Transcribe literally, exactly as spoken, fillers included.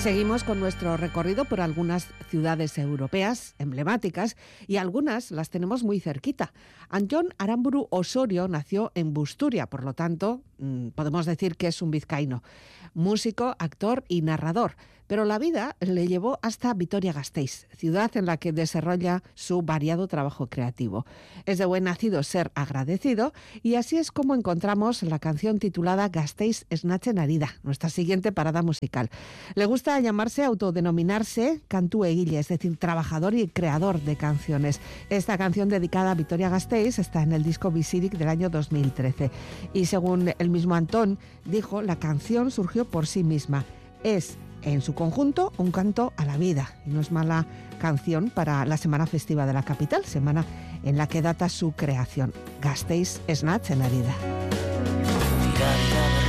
Seguimos con nuestro recorrido por algunas ciudades europeas emblemáticas y algunas las tenemos muy cerquita. Antón Aramburu Osorio nació en Busturia, por lo tanto, podemos decir que es un vizcaíno. Músico, actor y narrador. Pero la vida le llevó hasta Vitoria-Gasteiz, ciudad en la que desarrolla su variado trabajo creativo. Es de buen nacido ser agradecido y así es como encontramos la canción titulada Gasteiz esnatzen ari da, nuestra siguiente parada musical. Le gusta llamarse, autodenominarse cantú egile, es decir, trabajador y creador de canciones. Esta canción dedicada a Vitoria-Gasteiz está en el disco Bizirik del año dos mil trece. Y según el mismo Antón dijo, la canción surgió por sí misma. Es en su conjunto un canto a la vida y no es mala canción para la semana festiva de la capital, semana en la que data su creación. Gasteiz esnatzen ari da.